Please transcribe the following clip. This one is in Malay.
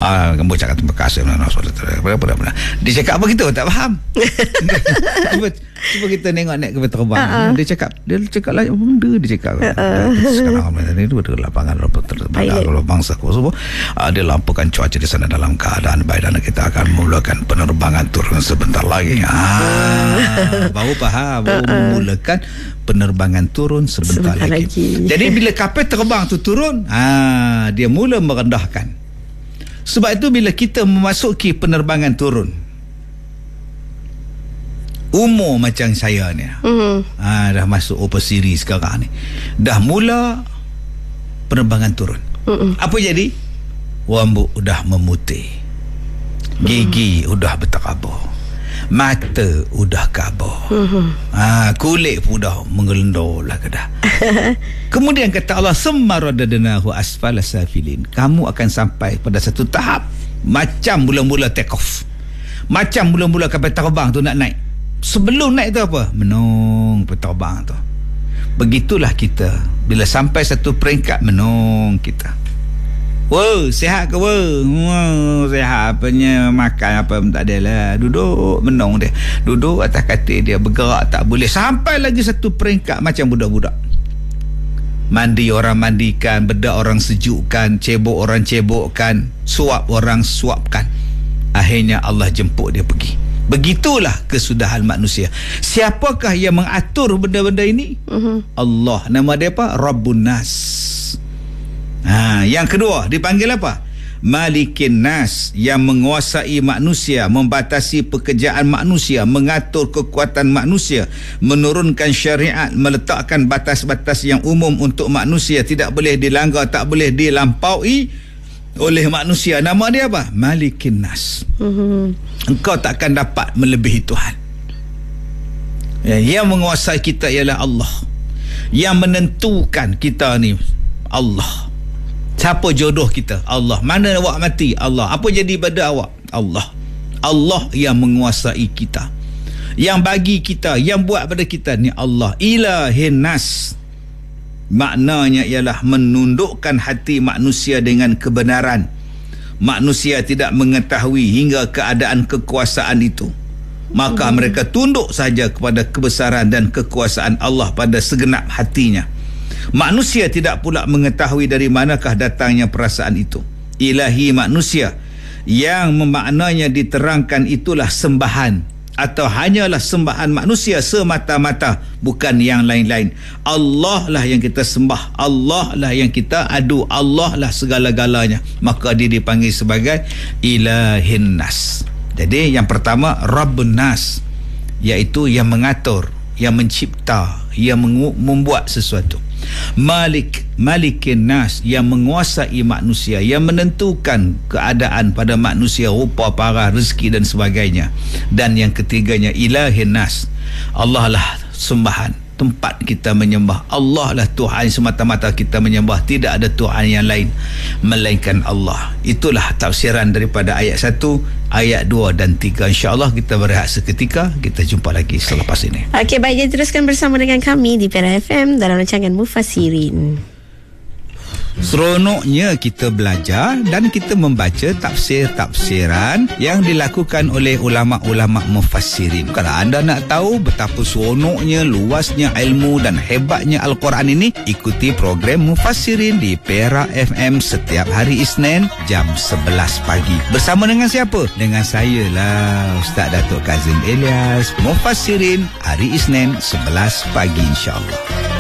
Kamu cakap terima kasih. Dia cakap apa kita tak faham. Cuba kita tengok naik kapal terbang. Dia cakap lah apa benda dia cakap. Sekarang ini ada lapangan bangsa Kosovo. Dia laporkan cuaca di sana dalam keadaan baik dan kita akan memulakan penerbangan turun sebentar lagi. Baru faham, baru memulakan penerbangan turun sebentar lagi. Jadi bila kapal terbang tu turun, dia mula merendahkan. Sebab itu bila kita memasuki penerbangan turun, umur macam saya ni, dah masuk upper series sekarang ni, dah mula penerbangan turun. Apa jadi? Rambut udah memutih, gigi udah berterabur, mata udah kabur, kulit pun dah menggelendor lah dah. Kemudian kata Allah, summa radadnahu asfala safilin. Kamu akan sampai pada satu tahap macam mula-mula take off, macam mula-mula kapal terbang tu nak naik. Sebelum naik tu apa? Menung peterbang tu. Begitulah kita bila sampai satu peringkat, menung kita. Wow, sihat ke wow? Sihat apanya, makan apa pun tak ada lah. Duduk menung dia, duduk atas katil dia, bergerak tak boleh. Sampai lagi satu peringkat macam budak-budak. Mandi orang mandikan, bedak orang sejukkan, cebok orang cebokkan, suap orang suapkan. Akhirnya Allah jemput dia pergi. Begitulah kesudahan manusia. Siapakah yang mengatur benda-benda ini? Allah. Nama dia apa? Rabbun Nas. Yang kedua dipanggil apa? Malikin Nas, yang menguasai manusia, membatasi pekerjaan manusia, mengatur kekuatan manusia, menurunkan syariat, meletakkan batas-batas yang umum untuk manusia, tidak boleh dilanggar, tak boleh dilampaui oleh manusia. Nama dia apa? Malikin Nas. Engkau takkan dapat melebihi Tuhan. Yang menguasai kita ialah Allah. Yang menentukan kita ni Allah. Siapa jodoh kita? Allah. Mana awak mati? Allah. Apa jadi pada awak? Allah. Allah yang menguasai kita, yang bagi kita, yang buat pada kita ni Allah. Ilahin Nas, maknanya ialah menundukkan hati manusia dengan kebenaran. Manusia tidak mengetahui hingga keadaan kekuasaan itu, maka mereka tunduk saja kepada kebesaran dan kekuasaan Allah pada segenap hatinya. Manusia tidak pula mengetahui dari manakah datangnya perasaan itu. Ilahi manusia yang memaknanya diterangkan itulah sembahan, atau hanyalah sembahan manusia semata-mata, bukan yang lain-lain. Allah lah yang kita sembah, Allah lah yang kita adu, Allah lah segala-galanya. Maka dia dipanggil sebagai Ilahin Nas. Jadi yang pertama Rabbun Nas, iaitu yang mengatur, yang mencipta, yang membuat sesuatu. Malikin Nas, yang menguasai manusia, yang menentukan keadaan pada manusia, rupa, parah, rezeki dan sebagainya. Dan yang ketiganya Ilahin Nas, Allah lah sembahan, tempat kita menyembah. Allah lah Tuhan semata-mata kita menyembah, tidak ada Tuhan yang lain melainkan Allah. Itulah tafsiran daripada ayat 1, ayat 2 dan 3. InsyaAllah kita berehat seketika. Kita jumpa lagi selepas ini. Okey, baik, jadi teruskan bersama dengan kami di Perak FM dalam rancangan Mufassirin. Seronoknya kita belajar dan kita membaca tafsir-tafsiran yang dilakukan oleh ulama-ulama mufassirin. Kalau anda nak tahu betapa seronoknya, luasnya ilmu dan hebatnya Al-Quran ini, ikuti program Mufassirin di Perak FM setiap hari Isnin jam 11 pagi. Bersama dengan siapa? Dengan saya lah, Ustaz Datuk Kazim Elias. Mufassirin hari Isnin 11 pagi, insyaAllah.